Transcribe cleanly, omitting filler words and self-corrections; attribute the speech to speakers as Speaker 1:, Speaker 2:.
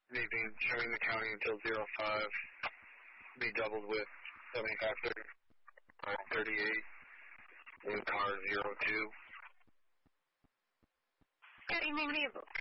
Speaker 1: Evening, showing the county until 05. Be doubled with 7530. 38. In car 02.
Speaker 2: Good evening, Naval.